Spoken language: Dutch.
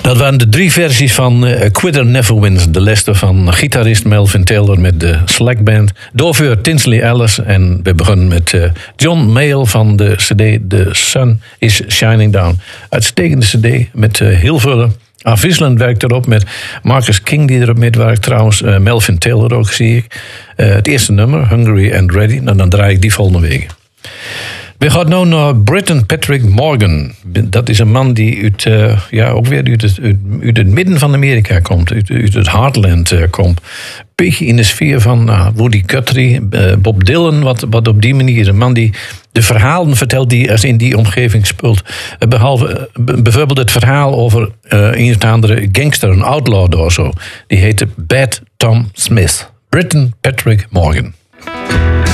Dat waren de 3 versies van Quitter Never Wins. De Lester van gitarist Melvin Taylor met de Slack Band. Doorveur Tinsley Ellis. En we beginnen met John Mayall van de cd The Sun is Shining Down. Uitstekende cd met heel veel afwisselend werk erop. Met Marcus King die erop meewerkt trouwens. Melvin Taylor ook zie ik. Het eerste nummer, Hungry and Ready. Nou, dan draai ik die volgende week. We gaan nu naar Britton Patrick Morgan. Dat is een man die ook weer uit het midden van Amerika komt. Uit het Heartland komt. Een beetje in de sfeer van Woody Guthrie, Bob Dylan. Wat op die manier. Een man die de verhalen vertelt die als in die omgeving speelt. Bijvoorbeeld het verhaal over een of andere gangster, een outlaw of zo. Die heette Bad Tom Smith. Britton Patrick Morgan.